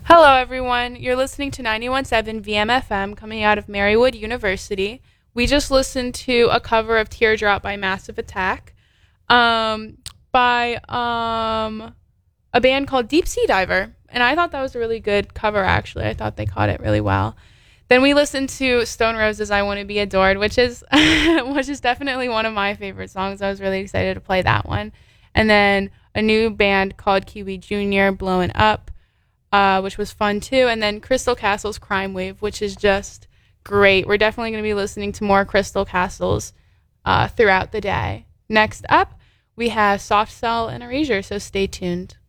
Hello, everyone. You're listening to 91.7 VMFM coming out of Marywood University. We just listened to a cover of Teardrop by Massive Attack by a band called Deep Sea Diver. And I thought that was a really good cover, actually. I thought they caught it really well. Then we listened to Stone Roses' I Want to Be Adored, which is which is definitely one of my favorite songs. I was really excited to play that one. And then a new band called Kiwi Jr., Blowing Up, which was fun too. And then Crystal Castle's Crime Wave, which is just great. We're definitely going to be listening to more Crystal Castles throughout the day. Next up, we have Soft Cell and Erasure, so stay tuned.